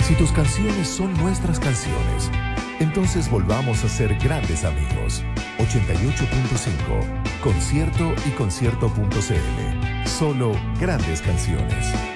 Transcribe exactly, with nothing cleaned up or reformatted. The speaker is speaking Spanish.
Si tus canciones son nuestras canciones, entonces volvamos a ser grandes amigos. ochenta y ocho punto cinco, Concierto y concierto punto c l. Solo grandes canciones.